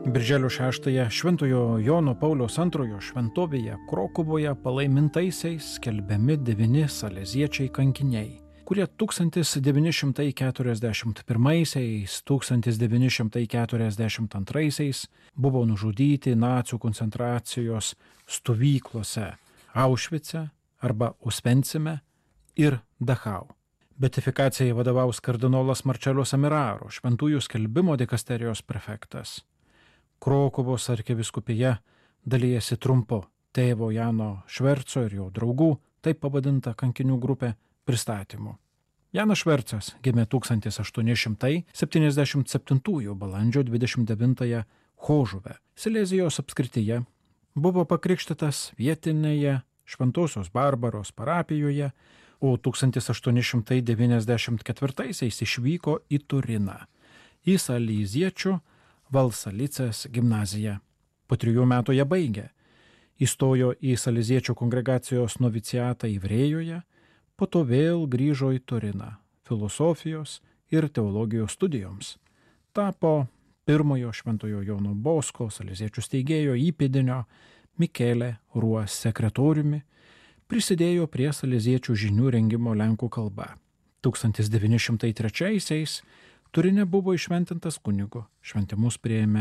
Birželio 6-ąją Šventojo Jono Pauliaus II šventovėje Krokuvoje palaimintaisiais skelbiami 9 saleziečiai kankiniai, kurie 1941–1942 buvo nužudyti nacių koncentracijos stovyklose Aušvice arba Osvencime ir Dachau. Beatifikacijai vadovaus kardinolas Marcello Semeraro, šventųjų skelbimo dikasterijos prefektas. Krokuvos arkivyskupija dalijasi trumpu tėvo Jano Šverco ir jo draugų, taip pavadinta kankinių grupė, pristatymu. Janas Švercas gimė 1877 balandžio 29 Chožuve, Silezijos apskrityje, buvo pakrikštytas vietinėje Šventosios Barbaros parapijoje, o 1894 išvyko į Turiną, į saleziečių Valsalicės gimnaziją. Po 3 metų ją baigė. Įstojo į saleziečių kongregacijos noviciatą Ivrėjoje, po to vėl grįžo į Turiną filosofijos ir teologijos studijoms. Tapo pirmojo Šventojo Jono Bosko saleziečių steigėjo įpėdinio Michele Ruos sekretoriumi, prisidėjo prie saleziečių žinių rengimo lenkų kalba. 1903 Turine buvo įšventintas kunigu, šventimus priėmė